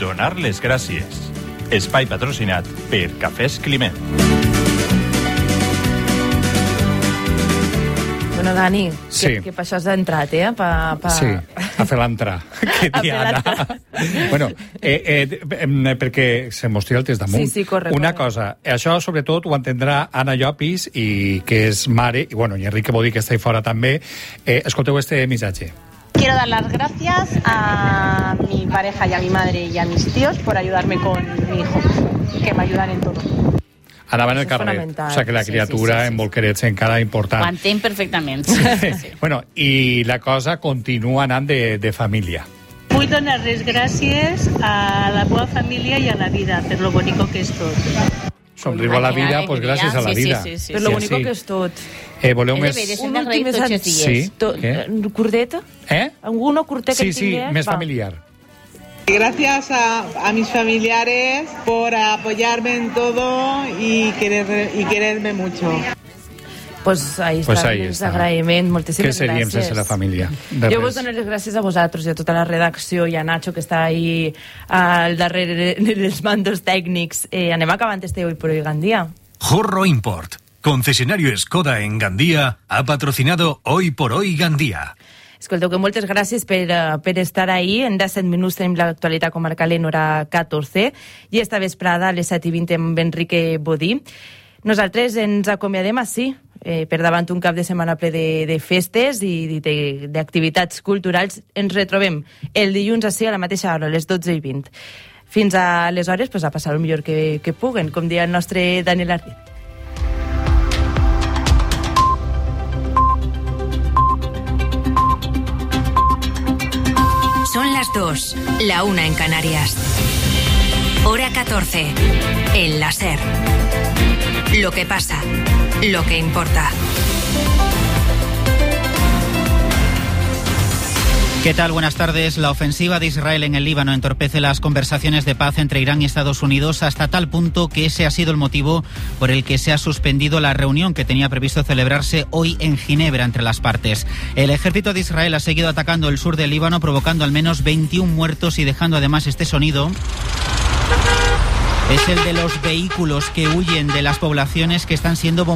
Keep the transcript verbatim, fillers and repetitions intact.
donar les gràcies. Espai patrocinat per Cafès Climent. Bueno, Dani, sí. que, que per això has entrat, eh? Pa, pa... Sí, a fer l'entrar. Que diana. Bueno, eh, eh, perquè se mos tira el test damunt. Sí, sí, corre, Una corre. cosa, això sobretot ho entendrà Anna Llopis, i que és mare, i bueno, i Enrique Bodí, que està ahí fora també. Eh, escolteu este missatge. Quiero dar las gracias a mi pareja y a mi madre y a mis tíos por ayudarme con mi hijo, que me ayudan en todo. Anava en el Això és carrer, fonamental. o sigui que la Sí, criatura sí, sí, sí. en bolquerets encara important. Ho entenc perfectament. Sí, sí, sí. Bueno, i la cosa continua anant de, de família. Vull donar les gràcies a la meva família i a la vida per lo bonico que és tot. Somriu a la vida, pues gràcies a la Sí, sí, vida. sí, sí, Per lo Sí, bonico sí. que és tot. Eh, voleu És més... de veres, Un hem d'agrair últim tots els missatge. dies. Sí. To, Què? eh, cordeta? Eh? Alguno curtet que Sí, sí, tingués? més Va. familiar. Gracias a, a mis familiares por apoyarme en todo y, querer, y quererme mucho. Pues ahí Pues està ahí el està. agraïment. Moltíssimes Què seríem gràcies. sense la família? De Jo res. vos dono les gràcies a vosaltres i a tota la redacció i a Nacho, que està ahí al darrere dels mandos tècnics. Eh, anem acabant este Hoy por Hoy Gandía. Jorro Import, concesionario Skoda en Gandía, ha patrocinado Hoy por Hoy Gandía. Escolteu, que moltes gràcies per, uh, per estar ahí. En disset minuts tenim l'actualitat comarcal en hora catorze i esta vesprada a les set i vint amb Enrique Bodí. Nosaltres ens acomiadem així, eh, per davant un cap de setmana ple de, de festes i de- d'activitats culturals. Ens retrobem el dilluns així a la mateixa hora, a les dotze i vint. Fins a aleshores, pues, a passar el millor que, que puguen, com deia el nostre Daniel Ardit. Son las dos, la una en Canarias. Hora catorce, en la SER. Lo que pasa, lo que importa. ¿Qué tal? Buenas tardes. La ofensiva de Israel en el Líbano entorpece las conversaciones de paz entre Irán y Estados Unidos hasta tal punto que ese ha sido el motivo por el que se ha suspendido la reunión que tenía previsto celebrarse hoy en Ginebra entre las partes. El ejército de Israel ha seguido atacando el sur del Líbano, provocando al menos veintiún muertos y dejando además este sonido. Es el de los vehículos que huyen de las poblaciones que están siendo bombardeadas